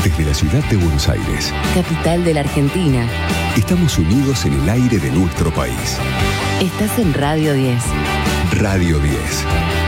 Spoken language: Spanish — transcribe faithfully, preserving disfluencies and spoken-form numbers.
Desde la ciudad de Buenos Aires, capital de la Argentina, estamos unidos en el aire de nuestro país. Estás en Radio diez. Radio diez.